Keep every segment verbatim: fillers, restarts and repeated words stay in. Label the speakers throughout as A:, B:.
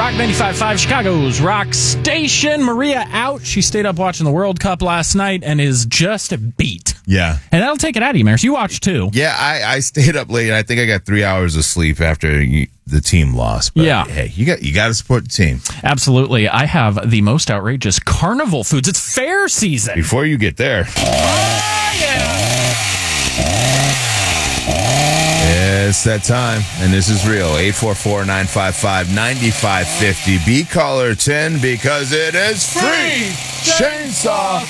A: Rock ninety-five point five, Chicago's rock station. Maria out. She stayed up watching the World Cup last night and is just beat.
B: Yeah.
A: And that'll take it out of you, Maris. You watched too.
B: Yeah, I, I stayed up late, and I think I got three hours of sleep after you, the team lost. But
A: yeah.
B: Hey, you got you got to support the team.
A: Absolutely. I have the most outrageous carnival foods. It's fair season.
B: Before you get there.
A: Oh, yeah.
B: It's that time, and this is real. eight four four, nine five five, nine five five zero. Be caller ten because it is free Chainsaw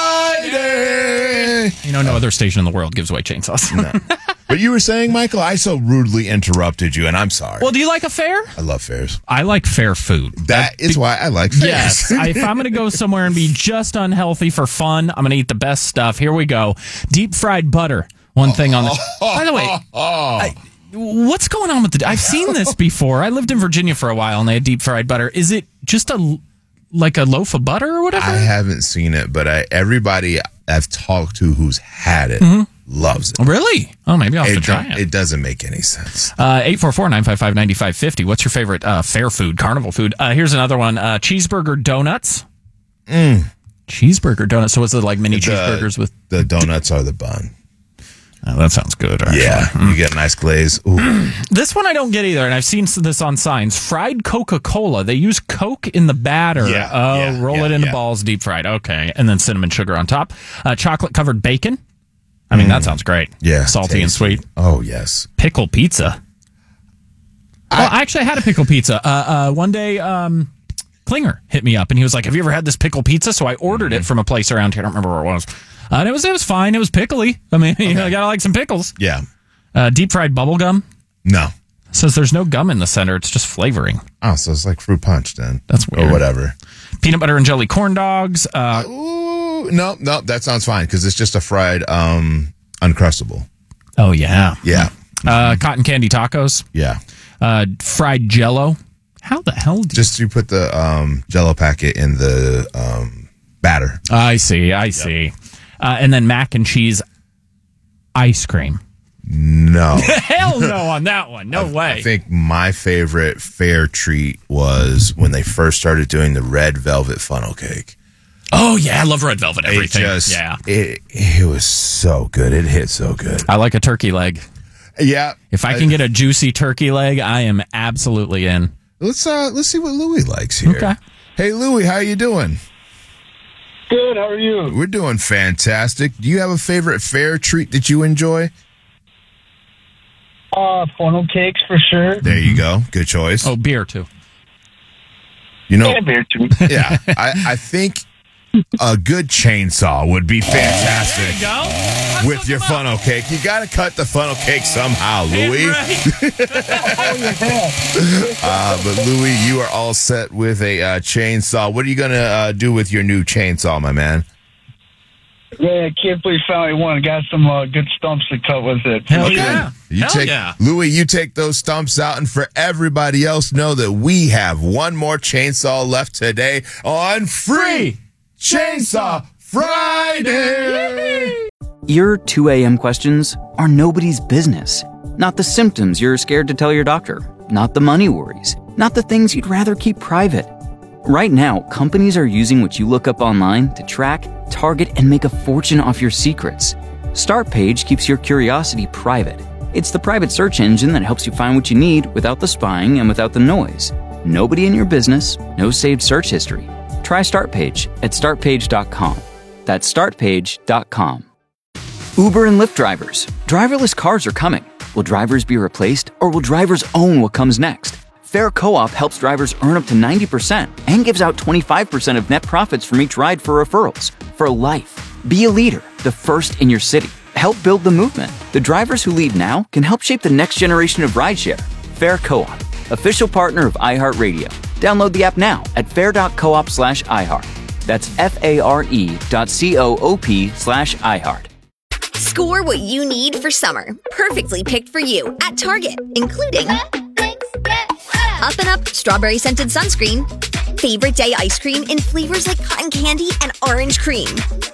B: Friday.
A: You know, no other station in the world gives away chainsaws.
B: No. But you were saying, Michael, I so rudely interrupted you, and I'm sorry.
A: Well, do you like a fair?
B: I love fairs.
A: I like fair food.
B: That is why I like fairs.
A: Yes. I, if I'm going to go somewhere and be just unhealthy for fun, I'm going to eat the best stuff. Here we go. Deep fried butter. One thing on the... By the way, I, what's going on with the... I've seen this before. I lived in Virginia for a while, and they had deep fried butter. Is it just a like a loaf of butter or whatever?
B: I haven't seen it, but I, everybody I've talked to who's had it mm-hmm. loves it.
A: Really? Oh, maybe I'll have
B: it
A: to try it.
B: It doesn't make any sense.
A: Uh, eight four four, nine five five, nine five five zero. What's your favorite uh, fair food, carnival food? Uh, here's another one. Uh, cheeseburger donuts.
B: Mm.
A: Cheeseburger donuts. So is it like mini
B: the,
A: cheeseburgers with...
B: The donuts are the bun.
A: Oh, that sounds good, actually.
B: Yeah, mm. You get a nice glaze. Ooh.
A: This one I don't get either, and I've seen this on signs. Fried Coca-Cola. They use Coke in the batter.
B: Yeah,
A: oh,
B: yeah,
A: roll
B: yeah,
A: it into
B: yeah.
A: balls, deep fried. Okay, and then cinnamon sugar on top. Uh, chocolate-covered bacon. I mean, mm. that sounds great.
B: Yeah.
A: Salty
B: tasty.
A: and sweet.
B: Oh, yes.
A: Pickle pizza. I, well, I actually had a pickle pizza. Uh, uh, one day, um, Klinger hit me up, and he was like, have you ever had this pickle pizza? So I ordered mm-hmm. it from a place around here. I don't remember where it was. Uh, and it was it was fine. It was pickly. I mean, okay. you know, you gotta like some pickles.
B: Yeah.
A: Uh, deep fried bubble gum.
B: No.
A: It says there's no gum in the center. It's just flavoring.
B: Oh, so it's like fruit punch then.
A: That's weird.
B: Or whatever.
A: Peanut butter and jelly corn dogs. Uh,
B: Ooh, no, no, that sounds fine because it's just a fried um, Uncrustable.
A: Oh, yeah.
B: Yeah.
A: Uh, cotton candy tacos.
B: Yeah.
A: Uh, fried Jell-O. How the hell? Do
B: just you put the um, Jell-O packet in the um, batter.
A: I see. I see. Yep. Uh, and then mac and cheese ice cream.
B: No.
A: Hell no on that one. No
B: I,
A: way.
B: I think my favorite fair treat was when they first started doing the red velvet funnel cake.
A: Oh, yeah. I love red velvet everything.
B: It just,
A: yeah.
B: It, it was so good. It hit so good.
A: I like a turkey leg.
B: Yeah.
A: If I can I, get a juicy turkey leg, I am absolutely in.
B: Let's uh, let's see what Louie likes here.
A: Okay.
B: Hey, Louie, how you doing?
C: Good. How are you?
B: We're doing fantastic. Do you have a favorite fair treat that you enjoy?
C: Uh, funnel cakes for sure.
B: There you go. Good choice.
A: Oh, beer too.
B: You know,
C: yeah, beer too.
B: Yeah, I, I think a good chainsaw would be fantastic.
A: There you go.
B: With your funnel up. cake. You got to cut the funnel cake somehow, Louie. uh, but Louie, you are all set with a uh, chainsaw. What are you going to uh, do with your new chainsaw, my man?
C: Yeah, I can't believe finally one. Got some uh, good stumps to cut with it.
A: Hell
B: okay.
A: yeah.
B: You
A: Hell
B: take,
A: yeah.
B: Louie, you take those stumps out, and for everybody else, know that we have one more chainsaw left today on Free Chainsaw Friday.
D: Your two a.m. questions are nobody's business. Not the symptoms you're scared to tell your doctor. Not the money worries. Not the things you'd rather keep private. Right now, companies are using what you look up online to track, target, and make a fortune off your secrets. StartPage keeps your curiosity private. It's the private search engine that helps you find what you need without the spying and without the noise. Nobody in your business, no saved search history. Try StartPage at start page dot com. That's start page dot com. Uber and Lyft drivers. Driverless cars are coming. Will drivers be replaced, or will drivers own what comes next? Fair Co-op helps drivers earn up to ninety percent and gives out twenty-five percent of net profits from each ride for referrals. For life. Be a leader, the first in your city. Help build the movement. The drivers who lead now can help shape the next generation of rideshare. Fair Co-op, official partner of iHeartRadio. Download the app now at fair dot coop slash iHeart. That's F-A-R-E dot C-O-O-P slash iHeart.
E: Score what you need for summer. Perfectly picked for you at Target, including Up and Up Strawberry Scented Sunscreen, Favorite Day Ice Cream in flavors like cotton candy and orange cream,